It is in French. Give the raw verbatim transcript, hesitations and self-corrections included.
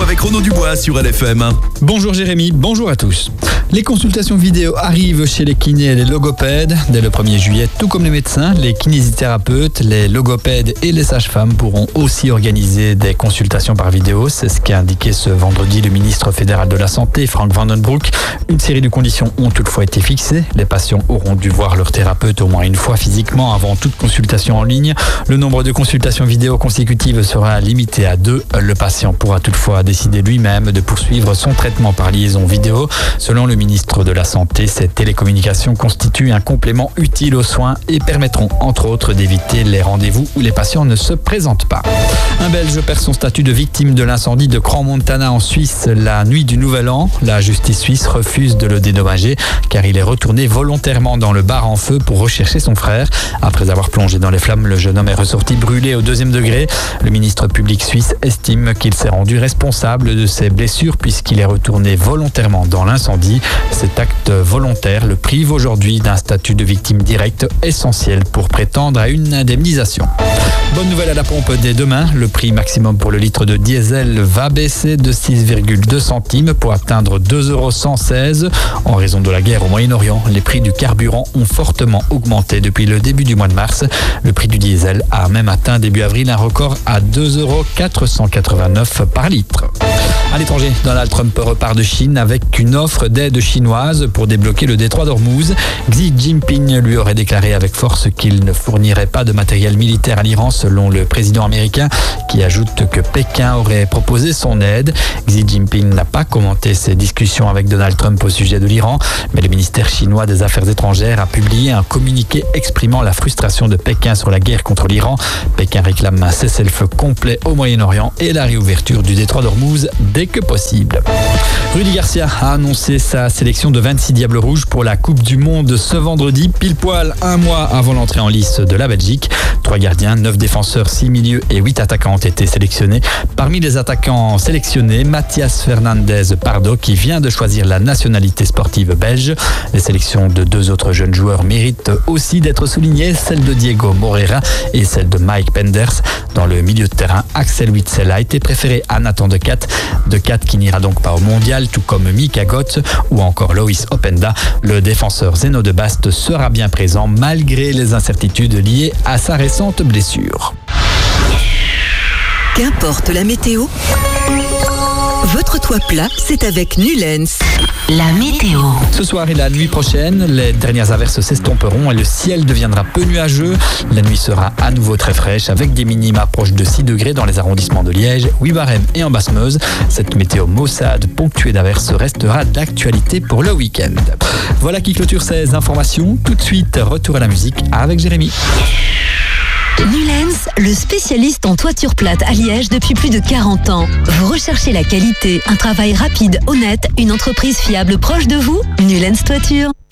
avec Renaud Dubois sur L F M. Bonjour Jérémy, bonjour à tous. Les consultations vidéo arrivent chez les kinés et les logopèdes. Dès le premier juillet, tout comme les médecins, les kinésithérapeutes, les logopèdes et les sages-femmes pourront aussi organiser des consultations par vidéo. C'est ce qu'a indiqué ce vendredi le ministre fédéral de la Santé, Frank Vandenbroek. Une série de conditions ont toutefois été fixées. Les patients auront dû voir leur thérapeute au moins une fois physiquement avant toute consultation en ligne. Le nombre de consultations vidéo consécutives sera limité à deux. Le patient pourra toutefois décider lui-même de poursuivre son traitement par liaison vidéo. Selon le ministre de la Santé, ces télécommunications constituent un complément utile aux soins et permettront entre autres d'éviter les rendez-vous où les patients ne se présentent pas. Un Belge perd son statut de victime de l'incendie de Crans-Montana en Suisse la nuit du Nouvel An. La justice suisse refuse de le dédommager car il est retourné volontairement dans le bar en feu pour rechercher son frère. Après avoir plongé dans les flammes, le jeune homme est ressorti brûlé au deuxième degré. Le ministre public suisse estime qu'il s'est rendu responsable de ses blessures puisqu'il est retourné volontairement dans l'incendie. Cet acte volontaire le prive aujourd'hui d'un statut de victime directe essentiel pour prétendre à une indemnisation. Bonne nouvelle à la pompe dès demain, le prix maximum pour le litre de diesel va baisser de six virgule deux centimes pour atteindre deux euros cent seize. En raison de la guerre au Moyen-Orient, les prix du carburant ont fortement augmenté depuis le début du mois de mars. Le prix du diesel a même atteint début avril un record à deux euros quatre cent quatre-vingt-neuf par litre. À l'étranger, Donald Trump repart de Chine avec une offre d'aide chinoise pour débloquer le détroit d'Ormuz. Xi Jinping lui aurait déclaré avec force qu'il ne fournirait pas de matériel militaire à l'Iran selon le président américain qui ajoute que Pékin aurait proposé son aide. Xi Jinping n'a pas commenté ces discussions avec Donald Trump au sujet de l'Iran, mais le ministère chinois des Affaires étrangères a publié un communiqué exprimant la frustration de Pékin sur la guerre contre l'Iran. Pékin réclame un cessez-le-feu complet au Moyen-Orient et la réouverture du détroit d'Ormuz dès que possible. Rudy Garcia a annoncé sa sélection de vingt-six Diables Rouges pour la Coupe du Monde ce vendredi, pile poil un mois avant l'entrée en lice de la Belgique. Trois gardiens, neuf défenseurs, six milieux et huit attaquants ont été sélectionnés. Parmi les attaquants sélectionnés, Mathias Fernandez Pardo qui vient de choisir la nationalité sportive belge. Les sélections de deux autres jeunes joueurs méritent aussi d'être soulignées, celle de Diego Moreira et celle de Mike Penders. Dans le milieu de terrain, Axel Witsel a été préféré à Nathan Decat. Decat qui n'ira donc pas au mondial, tout comme Mika Gotts ou encore Loïs Openda. Le défenseur Zeno de Bast sera bien présent malgré les incertitudes liées à sa récente blessure. Qu'importe la météo, votre toit plat, c'est avec Nulens. La météo. Ce soir et la nuit prochaine, les dernières averses s'estomperont et le ciel deviendra peu nuageux. La nuit sera à nouveau très fraîche avec des minima proches de six degrés dans les arrondissements de Liège, Wibarem et en Basse-Meuse. Cette météo maussade ponctuée d'averses restera d'actualité pour le week-end. Voilà qui clôture ces informations. Tout de suite, retour à la musique avec Jérémy. Nulens, le spécialiste en toiture plate à Liège depuis plus de quarante ans. Vous recherchez la qualité, un travail rapide, honnête, une entreprise fiable proche de vous? Nulens Toiture.